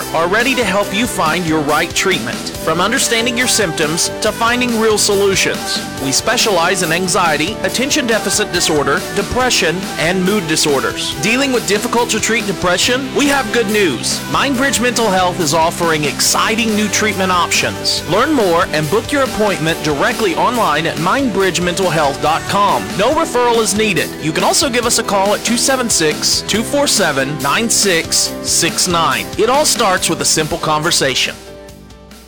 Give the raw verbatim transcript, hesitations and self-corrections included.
are ready to help you find your right treatment. From understanding your symptoms to finding real solutions. We specialize in anxiety, attention deficit disorder, depression, and mood disorders. Dealing with difficult to treat depression? We have good news. MindBridge Mental Health is offering exciting new treatment options. Learn more and book your appointment directly online at mind bridge mental health dot com. No referral is needed. You can also give us a call at two seven six, two four seven, nine six six nine. It all starts with a simple conversation.